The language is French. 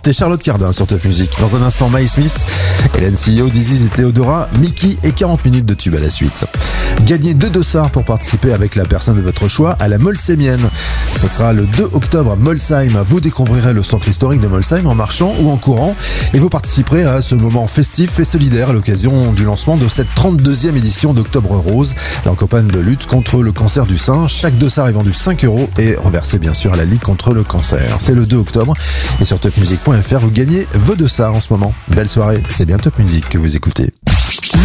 C'était Charlotte Cardin sur Top Music. Dans un instant, Mike Smith, Hélène CEO, Dizzy et Théodora, Mickey et 40 minutes de tube à la suite. Gagnez 2 dossards pour participer avec la personne de votre choix à la Molsheimienne. Ce sera le 2 octobre à Molsheim. Vous découvrirez le centre historique de Molsheim en marchant ou en courant et vous participerez à ce moment festif et solidaire à l'occasion du lancement de cette 32e édition d'Octobre Rose, la campagne de lutte contre le cancer du sein. Chaque dossard est vendu 5 € et reversé bien sûr à la Ligue contre le cancer. C'est le 2 octobre et sur topmusic.fr vous gagnez vos dossards en ce moment. Belle soirée, c'est bien Top Music que vous écoutez.